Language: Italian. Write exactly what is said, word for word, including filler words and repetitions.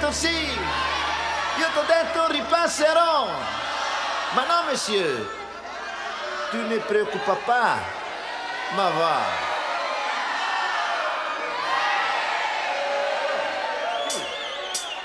detto sì. Io t'ho detto ripasserò. Ma no, monsieur. Tu ne preoccupa pas. Ma va.